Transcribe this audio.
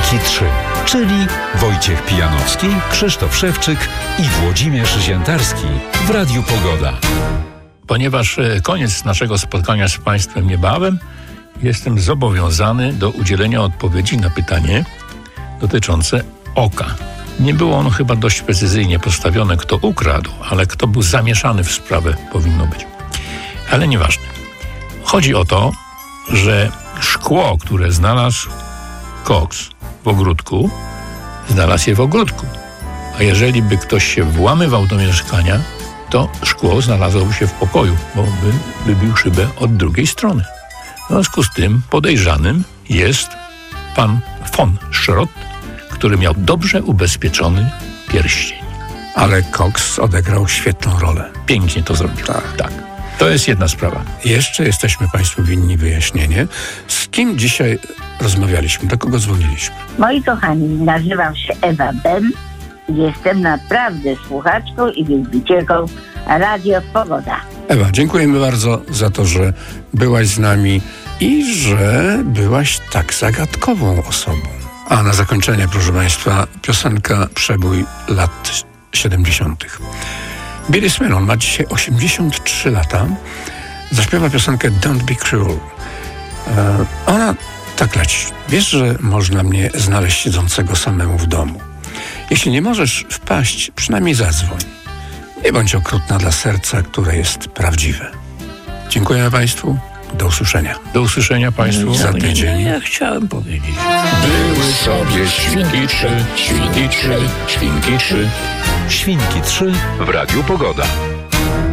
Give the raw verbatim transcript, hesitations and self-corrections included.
Świnki trzy, czyli Wojciech Pijanowski, Krzysztof Szewczyk i Włodzimierz Ziętarski w Radiu Pogoda. Ponieważ koniec naszego spotkania z Państwem niebawem, jestem zobowiązany do udzielenia odpowiedzi na pytanie dotyczące oka. Nie było ono chyba dość precyzyjnie postawione, kto ukradł, ale kto był zamieszany w sprawę powinno być. Ale nieważne. Chodzi o to, że szkło, które znalazł Cox w ogródku, znalazł je w ogródku. A jeżeli by ktoś się włamywał do mieszkania, to szkło znalazłoby się w pokoju, bo by wybił szybę od drugiej strony. W związku z tym podejrzanym jest pan von Schrott, który miał dobrze ubezpieczony pierścień. Ale Cox odegrał świetną rolę. Pięknie to zrobił. Tak. tak. To jest jedna sprawa. Jeszcze jesteśmy Państwu winni wyjaśnienie. Z kim dzisiaj rozmawialiśmy? Do kogo dzwoniliśmy? Moi kochani, nazywam się Ewa Ben. Jestem naprawdę słuchaczką i wielbicielką Radio Pogoda. Ewa, dziękujemy bardzo za to, że byłaś z nami i że byłaś tak zagadkową osobą. A na zakończenie, proszę Państwa, piosenka przebój lat siedemdziesiątych. Billy Swain ma dzisiaj osiemdziesiąt trzy lata. Zaśpiewa piosenkę Don't Be Cruel. E, ona tak leci. Wiesz, że można mnie znaleźć siedzącego samemu w domu. Jeśli nie możesz wpaść, przynajmniej zadzwoń. Nie bądź okrutna dla serca, które jest prawdziwe. Dziękujemy Państwu. Do usłyszenia. Do usłyszenia Państwu. Za tydzień. Ja chciałem powiedzieć. Były sobie świnki trzy, świnki trzy, świnki trzy. Świnki trzy w Radiu Pogoda.